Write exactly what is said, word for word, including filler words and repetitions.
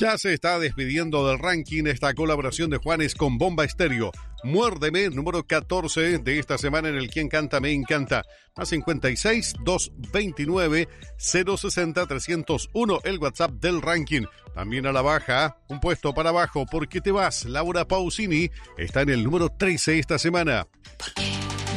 Ya se está despidiendo del ranking esta colaboración de Juanes con Bomba Estéreo. Muérdeme, número catorce de esta semana en el Quien Canta Me Encanta. Más cincuenta y seis, doscientos veintinueve, cero sesenta, trescientos uno, el WhatsApp del ranking. También a la baja, un puesto para abajo, ¿Por qué te vas? Laura Pausini está en el número trece esta semana.